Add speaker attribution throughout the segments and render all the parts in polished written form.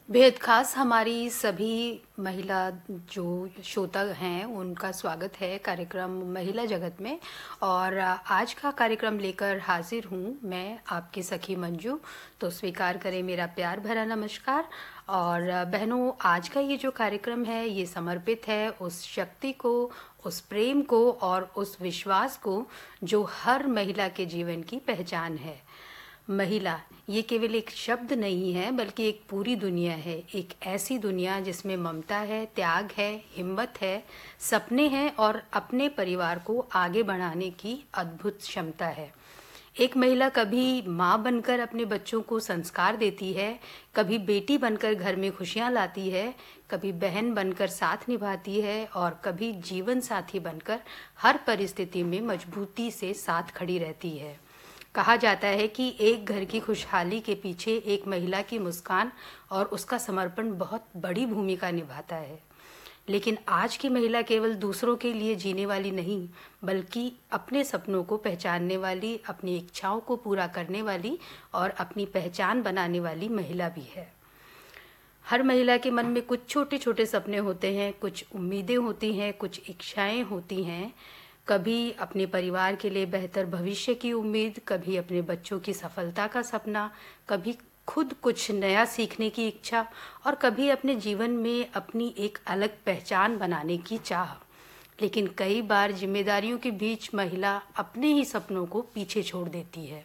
Speaker 1: बेहद ख़ास हमारी सभी महिला जो श्रोता हैं उनका स्वागत है कार्यक्रम महिला जगत में। और आज का कार्यक्रम लेकर हाजिर हूँ मैं आपकी सखी मंजू। तो स्वीकार करें मेरा प्यार भरा नमस्कार। और बहनों, आज का ये जो कार्यक्रम है ये समर्पित है उस शक्ति को, उस प्रेम को और उस विश्वास को जो हर महिला के जीवन की पहचान है। महिला ये केवल एक शब्द नहीं है बल्कि एक पूरी दुनिया है। एक ऐसी दुनिया जिसमें ममता है, त्याग है, हिम्मत है, सपने हैं और अपने परिवार को आगे बढ़ाने की अद्भुत क्षमता है। एक महिला कभी माँ बनकर अपने बच्चों को संस्कार देती है, कभी बेटी बनकर घर में खुशियाँ लाती है, कभी बहन बनकर साथ निभाती है और कभी जीवन साथी बनकर हर परिस्थिति में मजबूती से साथ खड़ी रहती है। कहा जाता है कि एक घर की खुशहाली के पीछे एक महिला की मुस्कान और उसका समर्पण बहुत बड़ी भूमिका निभाता है। लेकिन आज की महिला केवल दूसरों के लिए जीने वाली नहीं, बल्कि अपने सपनों को पहचानने वाली, अपनी इच्छाओं को पूरा करने वाली और अपनी पहचान बनाने वाली महिला भी है। हर महिला के मन में कुछ छोटे छोटे सपने होते हैं, कुछ उम्मीदें होती हैं, कुछ इच्छाएं होती हैं। कभी अपने परिवार के लिए बेहतर भविष्य की उम्मीद, कभी अपने बच्चों की सफलता का सपना, कभी खुद कुछ नया सीखने की इच्छा और कभी अपने जीवन में अपनी एक अलग पहचान बनाने की चाह। लेकिन कई बार जिम्मेदारियों के बीच महिला अपने ही सपनों को पीछे छोड़ देती है।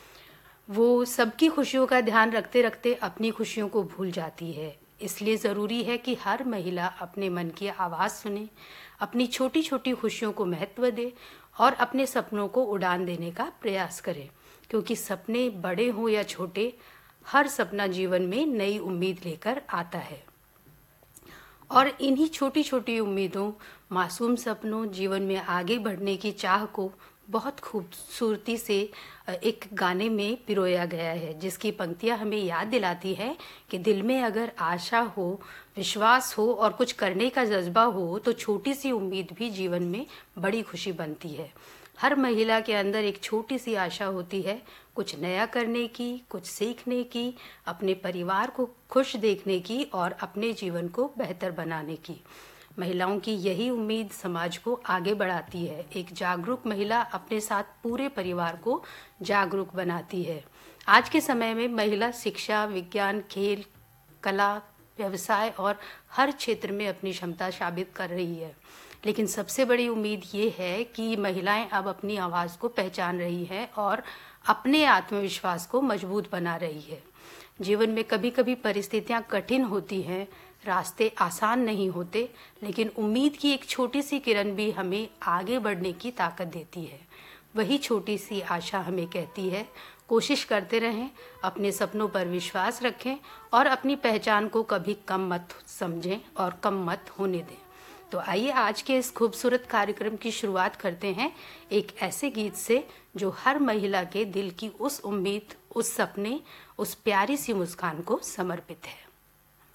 Speaker 1: वो सबकी खुशियों का ध्यान रखते रखते अपनी खुशियों को भूल जाती है। इसलिए ज़रूरी है कि हर महिला अपने मन की आवाज़ सुने, अपनी छोटी छोटी खुशियों को महत्व दे और अपने सपनों को उड़ान देने का प्रयास करे। क्योंकि सपने बड़े हों या छोटे, हर सपना जीवन में नई उम्मीद लेकर आता है। और इन्हीं छोटी छोटी उम्मीदों, मासूम सपनों, जीवन में आगे बढ़ने की चाह को बहुत खूबसूरती से एक गाने में पिरोया गया है, जिसकी पंक्तियां हमें याद दिलाती है कि दिल में अगर आशा हो, विश्वास हो और कुछ करने का जज्बा हो तो छोटी सी उम्मीद भी जीवन में बड़ी खुशी बनती है। हर महिला के अंदर एक छोटी सी आशा होती है, कुछ नया करने की, कुछ सीखने की, अपने परिवार को खुश देखने की और अपने जीवन को बेहतर बनाने की। महिलाओं की यही उम्मीद समाज को आगे बढ़ाती है। एक जागरूक महिला अपने साथ पूरे परिवार को जागरूक बनाती है। आज के समय में महिला शिक्षा, विज्ञान, खेल, कला, व्यवसाय और हर क्षेत्र में अपनी क्षमता साबित कर रही है। लेकिन सबसे बड़ी उम्मीद ये है कि महिलाएं अब अपनी आवाज़ को पहचान रही हैं और अपने आत्मविश्वास को मजबूत बना रही है। जीवन में कभी कभी परिस्थितियां कठिन होती हैं, रास्ते आसान नहीं होते, लेकिन उम्मीद की एक छोटी सी किरण भी हमें आगे बढ़ने की ताकत देती है। वही छोटी सी आशा हमें कहती है, कोशिश करते रहें, अपने सपनों पर विश्वास रखें और अपनी पहचान को कभी कम मत समझें और कम मत होने दें। तो आइए आज के इस खूबसूरत कार्यक्रम की शुरुआत करते हैं एक ऐसे गीत से जो हर महिला के दिल की उस उम्मीद, उस सपने, उस प्यारी सी मुस्कान को समर्पित है।